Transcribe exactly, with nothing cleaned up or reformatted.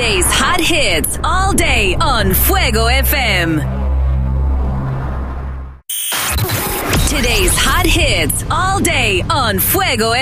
Today's hot hits all day on Fuego F M. Today's hot hits all day on Fuego